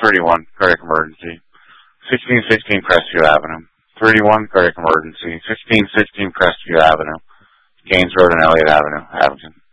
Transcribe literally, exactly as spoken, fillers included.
thirty-one, cardiac emergency. sixteen sixteen Crestview Avenue. thirty-one, cardiac emergency. sixteen sixteen Crestview Avenue. Gaines Road and Elliott Avenue, Abington.